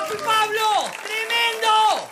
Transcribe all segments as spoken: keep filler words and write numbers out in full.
¡Pablo! ¡Tremendo!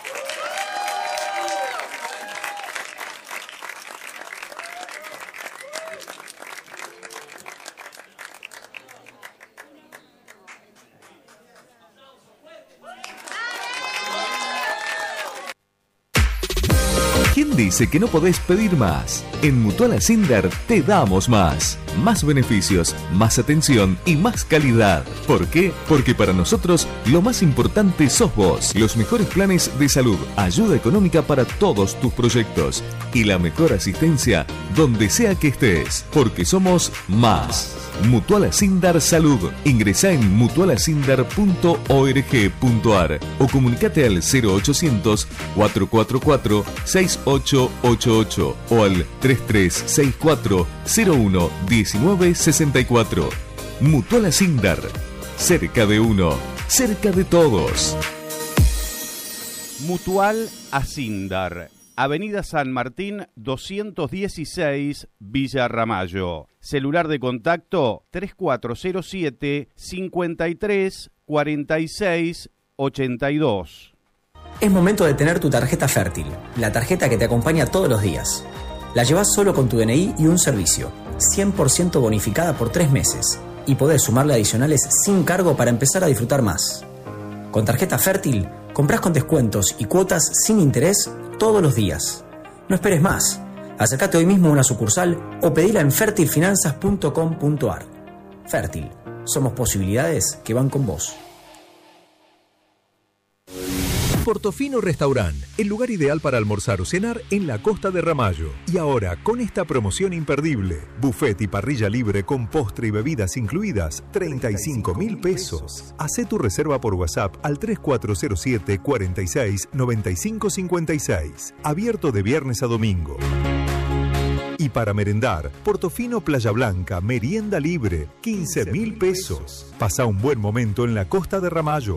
¿Quién dice que no podés pedir más? En Mutual Ascender te damos más. Más beneficios, más atención y más calidad. ¿Por qué? Porque para nosotros lo más importante sos vos. Los mejores planes de salud, ayuda económica para todos tus proyectos y la mejor asistencia donde sea que estés. Porque somos más. Mutual Ascender Salud. Ingresá en mutual ascender punto org punto ar o comunicate al cero ochocientos, cuatrocientos cuarenta y cuatro, sesenta y ocho ochenta y ocho o al treinta y tres sesenta y cuatro, cero uno diecinueve sesenta y cuatro. Mutual Ascender. Cerca de uno, cerca de todos. Mutual Ascender. Avenida San Martín doscientos dieciséis, Villa Ramallo. Celular de contacto tres cuatro cero siete, cincuenta y tres, cuarenta y seis, ochenta y dos. Es momento de tener tu tarjeta Fértil, la tarjeta que te acompaña todos los días. La llevas solo con tu D N I y un servicio, cien por ciento bonificada por tres meses, y podés sumarle adicionales sin cargo para empezar a disfrutar más. Con tarjeta Fértil, comprás con descuentos y cuotas sin interés todos los días. No esperes más. Acércate hoy mismo a una sucursal o pedila en fertil finanzas punto com punto ar. Fértil. Somos posibilidades que van con vos. Portofino Restaurant, el lugar ideal para almorzar o cenar en la costa de Ramallo. Y ahora, con esta promoción imperdible, buffet y parrilla libre con postre y bebidas incluidas, treinta y cinco mil pesos. Hacé tu reserva por WhatsApp al tres cuatro cero siete, cuarenta y seis, noventa y cinco cincuenta y seis. Abierto de viernes a domingo. Y para merendar, Portofino Playa Blanca, merienda libre, quince mil pesos. Pasa un buen momento en la costa de Ramallo.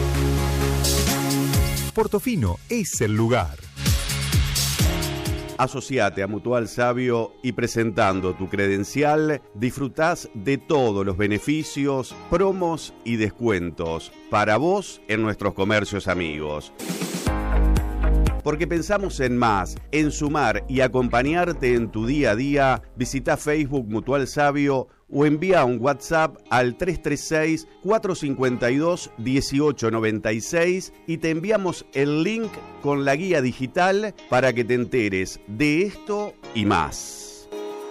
Portofino es el lugar. Asociate a Mutual Sabio y presentando tu credencial disfrutás de todos los beneficios, promos y descuentos para vos en nuestros comercios amigos. Porque pensamos en más, en sumar y acompañarte en tu día a día, visita Facebook Mutual Sabio o envía un WhatsApp al tres tres seis, cuatro cinco dos, uno ocho nueve seis y te enviamos el link con la guía digital para que te enteres de esto y más.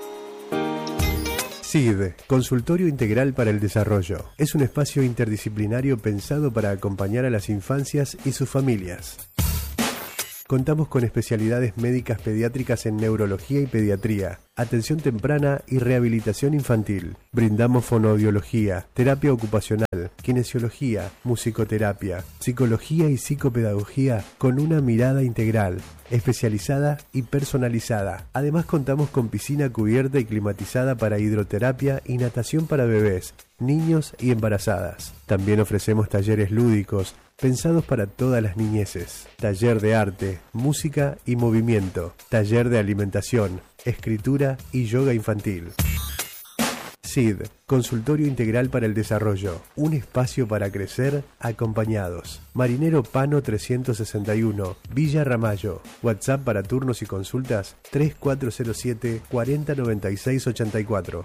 C I D, Consultorio Integral para el Desarrollo. Es un espacio interdisciplinario pensado para acompañar a las infancias y sus familias. Contamos con especialidades médicas pediátricas en neurología y pediatría, atención temprana y rehabilitación infantil. Brindamos fonoaudiología, terapia ocupacional, kinesiología, musicoterapia, psicología y psicopedagogía con una mirada integral, especializada y personalizada. Además contamos con piscina cubierta y climatizada para hidroterapia y natación para bebés, niños y embarazadas. También ofrecemos talleres lúdicos pensados para todas las niñeces. Taller de arte, música y movimiento. Taller de alimentación, escritura y yoga infantil. C I D, Consultorio Integral para el Desarrollo. Un espacio para crecer acompañados. Marinero Pano trescientos sesenta y uno, Villa Ramallo. WhatsApp para turnos y consultas tres cuatro cero siete, cuarenta noventa y seis ochenta y cuatro.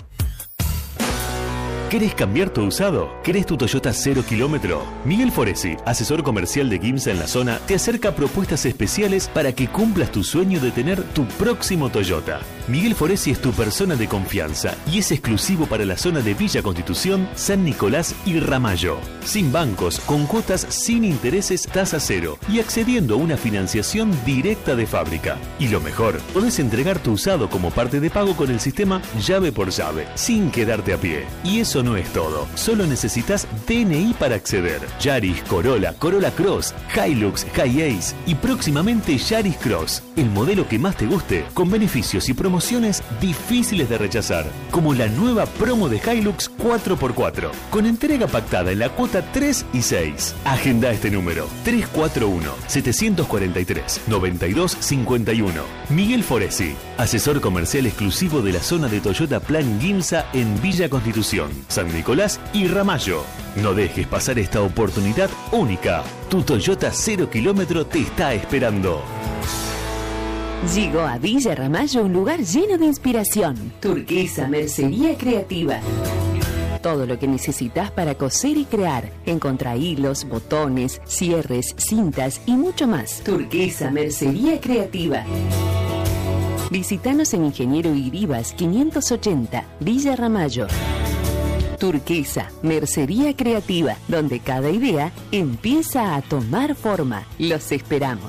¿Querés cambiar tu usado? ¿Querés tu Toyota cero kilómetro? Miguel Foresi, asesor comercial de Gimsa en la zona, te acerca propuestas especiales para que cumplas tu sueño de tener tu próximo Toyota. Miguel Foresi es tu persona de confianza y es exclusivo para la zona de Villa Constitución, San Nicolás y Ramallo. Sin bancos, con cuotas sin intereses, tasa cero y accediendo a una financiación directa de fábrica. Y lo mejor, podés entregar tu usado como parte de pago con el sistema llave por llave, sin quedarte a pie. Y eso no es todo, solo necesitas D N I para acceder. Yaris, Corolla, Corolla Cross, Hilux, Hi-Ace y próximamente Yaris Cross, el modelo que más te guste, con beneficios y promociones difíciles de rechazar, como la nueva promo de Hilux cuatro por cuatro, con entrega pactada en la cuota tres y seis. Agenda este número, tres cuatro uno, siete cuatro tres, nueve dos cinco uno. Miguel Foresi, asesor comercial exclusivo de la zona de Toyota Plan Gimsa en Villa Constitución. San Nicolás y Ramallo. No dejes pasar esta oportunidad única. Tu Toyota cero kilómetro te está esperando. Llegó a Villa Ramallo un lugar lleno de inspiración. Turquesa Mercería Creativa. Todo lo que necesitas para coser y crear. Encontrá hilos, botones, cierres, cintas y mucho más. Turquesa Mercería Creativa. Visítanos en Ingeniero Iribas quinientos ochenta, Villa Ramallo. Turquesa Mercería Creativa, donde cada idea empieza a tomar forma. Los esperamos.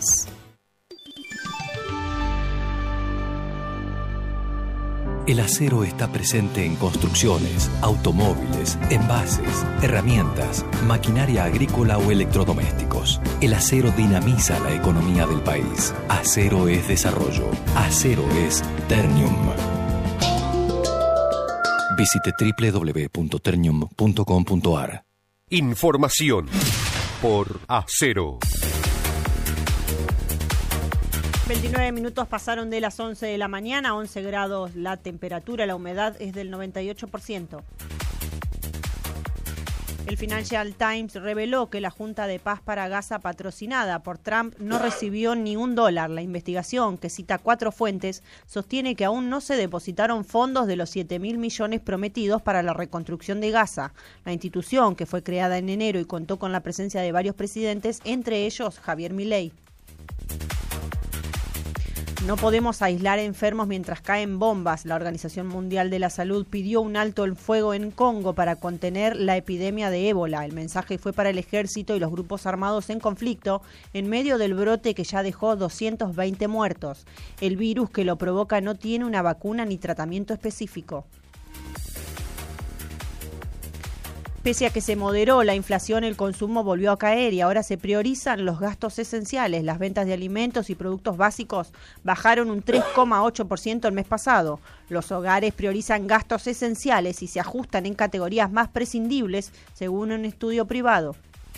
El acero está presente en construcciones, automóviles, envases, herramientas, maquinaria agrícola o electrodomésticos. El acero dinamiza la economía del país. Acero es desarrollo. Acero es Ternium. Visite doble u doble u doble u punto ternium punto com punto a r. Información por Acero. veintinueve minutos pasaron de las once de la mañana, once grados la temperatura, la humedad es del noventa y ocho por ciento. El Financial Times reveló que la Junta de Paz para Gaza, patrocinada por Trump, no recibió ni un dólar. La investigación, que cita cuatro fuentes, sostiene que aún no se depositaron fondos de los siete mil millones prometidos para la reconstrucción de Gaza. La institución, que fue creada en enero y contó con la presencia de varios presidentes, entre ellos Javier Milei. No podemos aislar enfermos mientras caen bombas. La Organización Mundial de la Salud pidió un alto el fuego en Congo para contener la epidemia de ébola. El mensaje fue para el ejército y los grupos armados en conflicto en medio del brote que ya dejó doscientos veinte muertos. El virus que lo provoca no tiene una vacuna ni tratamiento específico. Pese a que se moderó la inflación, el consumo volvió a caer y ahora se priorizan los gastos esenciales. Las ventas de alimentos y productos básicos bajaron un tres coma ocho por ciento el mes pasado. Los hogares priorizan gastos esenciales y se ajustan en categorías más prescindibles, según un estudio privado.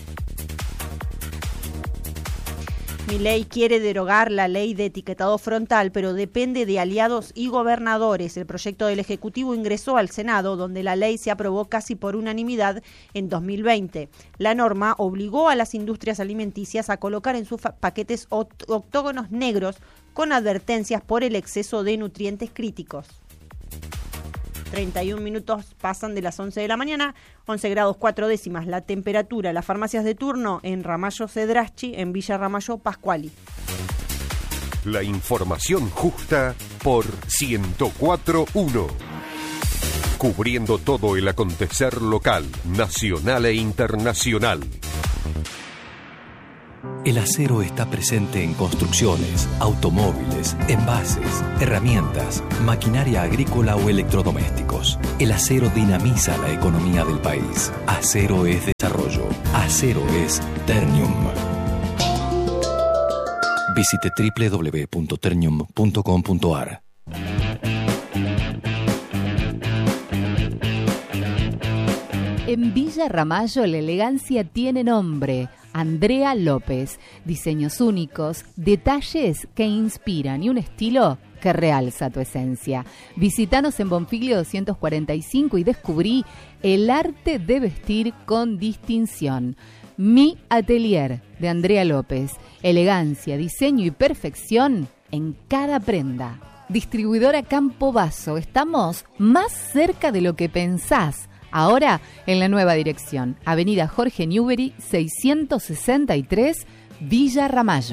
Milei quiere derogar la ley de etiquetado frontal, pero depende de aliados y gobernadores. El proyecto del Ejecutivo ingresó al Senado, donde la ley se aprobó casi por unanimidad en dos mil veinte. La norma obligó a las industrias alimenticias a colocar en sus paquetes octógonos negros con advertencias por el exceso de nutrientes críticos. treinta y un minutos pasan de las once de la mañana, once grados cuatro décimas la temperatura. Las farmacias de turno en Ramallo Cedraschi, en Villa Ramallo Pascuali. La información justa por ciento cuatro punto uno. Cubriendo todo el acontecer local, nacional e internacional. El acero está presente en construcciones, automóviles, envases, herramientas, maquinaria agrícola o electrodomésticos. El acero dinamiza la economía del país. Acero es desarrollo. Acero es Ternium. Visite doble u doble u doble u punto ternium punto com punto a r. En Villa Ramallo la elegancia tiene nombre. Andrea López. Diseños únicos, detalles que inspiran y un estilo que realza tu esencia. Visítanos en Bonfiglio doscientos cuarenta y cinco y descubrí el arte de vestir con distinción. Mi Atelier de Andrea López. Elegancia, diseño y perfección en cada prenda. Distribuidora Campo Basso. Estamos más cerca de lo que pensás. Ahora en la nueva dirección, Avenida Jorge Newbery, seiscientos sesenta y tres, Villa Ramallo.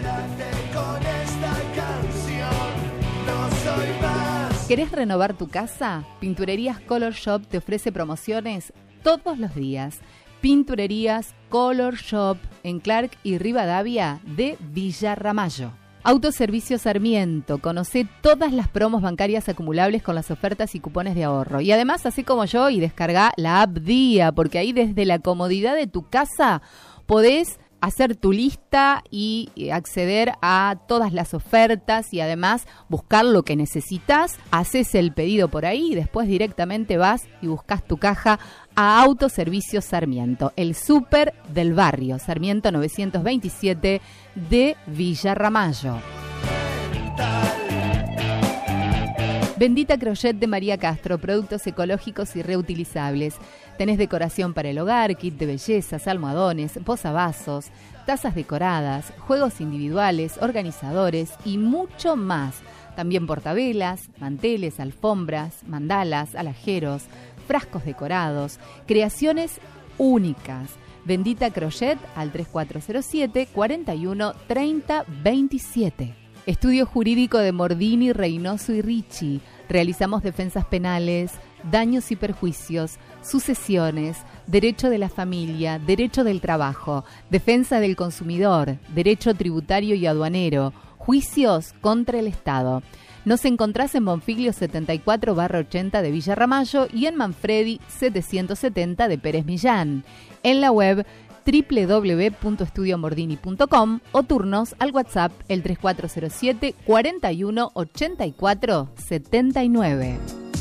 ¿Querés renovar tu casa? Pinturerías Color Shop te ofrece promociones todos los días. Pinturerías Color Shop en Clark y Rivadavia de Villa Ramallo. Autoservicio Sarmiento, conocé todas las promos bancarias acumulables con las ofertas y cupones de ahorro. Y además, así como yo, y descarga la app Día, porque ahí desde la comodidad de tu casa podés hacer tu lista y acceder a todas las ofertas y además buscar lo que necesitas. Haces el pedido por ahí y después directamente vas y buscas tu caja a Autoservicio Sarmiento, el súper del barrio, Sarmiento novecientos veintisiete de Villa Ramallo. Bendita Crochet de María Castro, productos ecológicos y reutilizables. Tenés decoración para el hogar, kit de bellezas, almohadones, posavasos, tazas decoradas, juegos individuales, organizadores y mucho más. También portavelas, manteles, alfombras, mandalas, alajeros, frascos decorados, creaciones únicas. Bendita Crochet al tres cuatro cero siete, cuarenta y uno, treinta, veintisiete. Estudio Jurídico de Mordini, Reynoso y Ricci. Realizamos defensas penales, daños y perjuicios, sucesiones, derecho de la familia, derecho del trabajo, defensa del consumidor, derecho tributario y aduanero, juicios contra el Estado. Nos encontrás en Bonfiglio setenta y cuatro barra ochenta de Villa Ramallo y en Manfredi setecientos setenta de Pérez Millán. En la web doble u doble u doble u punto estudio mordini punto com o turnos al WhatsApp el tres cuatro cero siete, cuarenta y uno, ochenta y cuatro, setenta y nueve.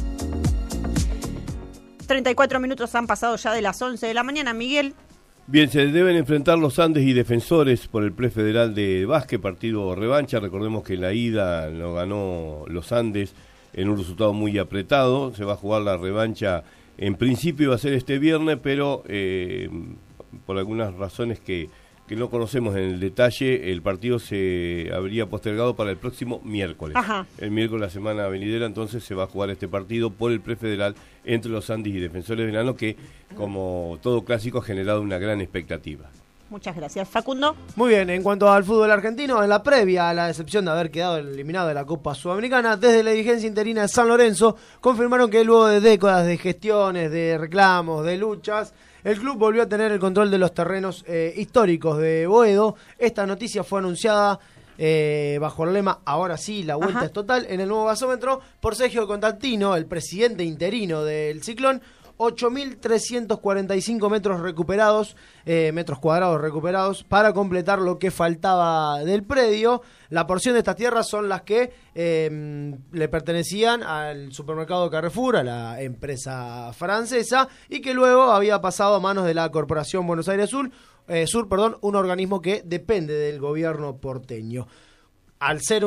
treinta y cuatro minutos han pasado ya de las once de la mañana, Miguel. Bien, se deben enfrentar los Andes y Defensores por el Prefederal de Básquet, partido revancha. Recordemos que la ida lo ganó los Andes en un resultado muy apretado. Se va a jugar la revancha, en principio iba a ser este viernes, pero eh, por algunas razones que, que no conocemos en el detalle, el partido se habría postergado para el próximo miércoles. Ajá. El miércoles de la semana venidera, entonces se va a jugar este partido por el Prefederal entre los Andes y Defensores de Belgrano, que, como todo clásico, ha generado una gran expectativa. Muchas gracias. Facundo. Muy bien, en cuanto al fútbol argentino, en la previa a la decepción de haber quedado eliminado de la Copa Sudamericana, desde la dirigencia interina de San Lorenzo confirmaron que luego de décadas de gestiones, de reclamos, de luchas, el club volvió a tener el control de los terrenos eh, históricos de Boedo. Esta noticia fue anunciada eh, bajo el lema "Ahora sí, la vuelta Ajá. es total" en el nuevo gasómetro por Sergio Constantino, el presidente interino del Ciclón. ocho mil trescientos cuarenta y cinco metros recuperados, eh, metros cuadrados recuperados, para completar lo que faltaba del predio. La porción de estas tierras son las que eh, le pertenecían al supermercado Carrefour, a la empresa francesa, y que luego había pasado a manos de la Corporación Buenos Aires Sur, eh, Sur, perdón, un organismo que depende del gobierno porteño. Al ser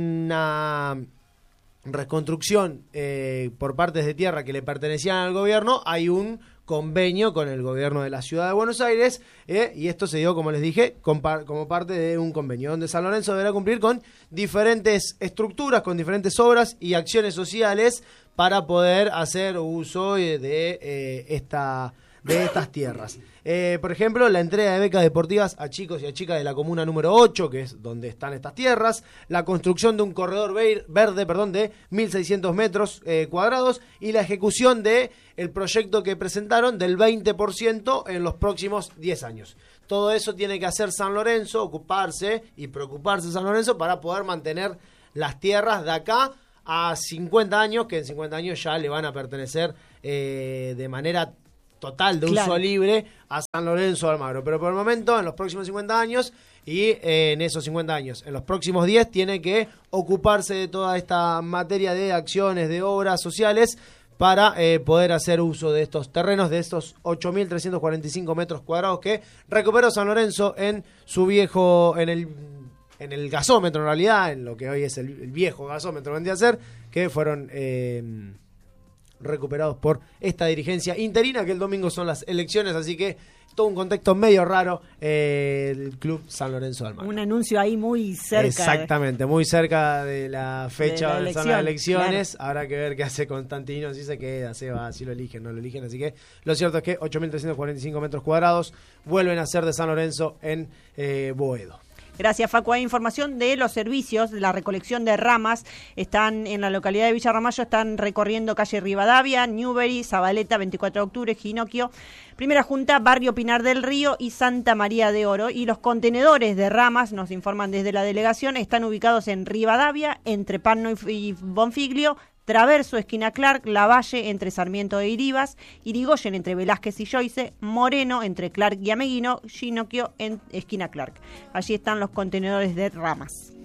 una reconstrucción eh, por partes de tierra que le pertenecían al gobierno, hay un convenio con el gobierno de la ciudad de Buenos Aires eh, y esto se dio, como les dije, par- como parte de un convenio donde San Lorenzo deberá cumplir con diferentes estructuras, con diferentes obras y acciones sociales para poder hacer uso de, de, eh, esta, de estas tierras. Eh, por ejemplo, la entrega de becas deportivas a chicos y a chicas de la comuna número ocho, que es donde están estas tierras, la construcción de un corredor ver, verde perdón, de mil seiscientos metros eh, cuadrados y la ejecución de el proyecto que presentaron del veinte por ciento en los próximos diez años. Todo eso tiene que hacer San Lorenzo, ocuparse y preocuparse San Lorenzo para poder mantener las tierras de acá a cincuenta años, que en cincuenta años ya le van a pertenecer eh, de manera total de claro. uso libre a San Lorenzo de Almagro, pero por el momento en los próximos cincuenta años y eh, en esos cincuenta años, en los próximos diez tiene que ocuparse de toda esta materia de acciones, de obras sociales para eh, poder hacer uso de estos terrenos, de estos ocho mil trescientos cuarenta y cinco metros cuadrados que recuperó San Lorenzo en su viejo, en el en el gasómetro en realidad, en lo que hoy es el, el viejo gasómetro vendría a ser, que fueron eh, recuperados por esta dirigencia interina, que el domingo son las elecciones, así que todo un contexto medio raro eh, el Club San Lorenzo de Almagro. Un anuncio ahí muy cerca. Exactamente, muy cerca de la fecha de la de las elecciones. Claro. Habrá que ver qué hace Constantino, si se queda, se va, si lo eligen, no lo eligen. Así que lo cierto es que ocho mil trescientos cuarenta y cinco metros cuadrados vuelven a ser de San Lorenzo en eh, Boedo. Gracias, Facu. Hay información de los servicios, de la recolección de ramas. Están en la localidad de Villa Ramallo, están recorriendo calle Rivadavia, Newbery, Zabaleta, veinticuatro de octubre, Ginocchio, Primera Junta, Barrio Pinar del Río y Santa María de Oro. Y los contenedores de ramas, nos informan desde la delegación, están ubicados en Rivadavia, entre Panno y Bonfiglio, Traverso, esquina Clark, Lavalle, entre Sarmiento e Iribas, Irigoyen, entre Velázquez y Joyce, Moreno, entre Clark y Ameguino, Ginocchio, en esquina Clark. Allí están los contenedores de ramas.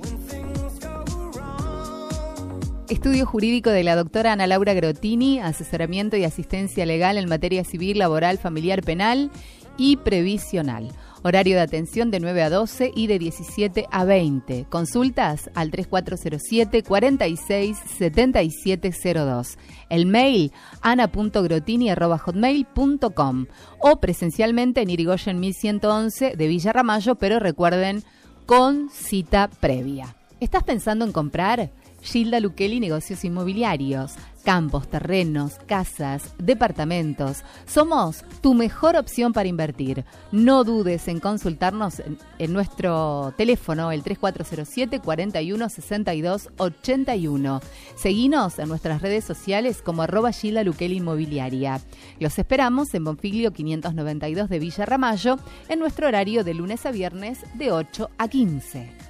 Estudio jurídico de la doctora Ana Laura Grotini, asesoramiento y asistencia legal en materia civil, laboral, familiar, penal y previsional. Horario de atención de nueve a doce y de diecisiete a veinte. Consultas al tres cuatro cero siete, cuatro seis, siete siete cero dos. El mail ana punto grotini arroba hotmail punto com o presencialmente en Irigoyen mil ciento once de Villa Ramallo, pero recuerden, con cita previa. ¿Estás pensando en comprar? Gilda Luquelli Negocios Inmobiliarios. Campos, terrenos, casas, departamentos. Somos tu mejor opción para invertir. No dudes en consultarnos en, en nuestro teléfono, el tres cuatro cero siete, cuatro uno, seis dos ocho uno. Seguinos en nuestras redes sociales como arroba Gilda Luquelli Inmobiliaria. Los esperamos en Bonfiglio quinientos noventa y dos de Villa Ramallo en nuestro horario de lunes a viernes de ocho a quince.